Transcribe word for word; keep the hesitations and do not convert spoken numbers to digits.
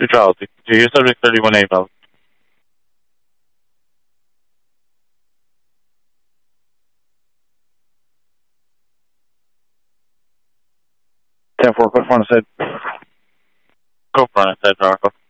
Neutrality. Do your subject thirty-one A valid. ten four, put front of said. Go front of said, Rocco.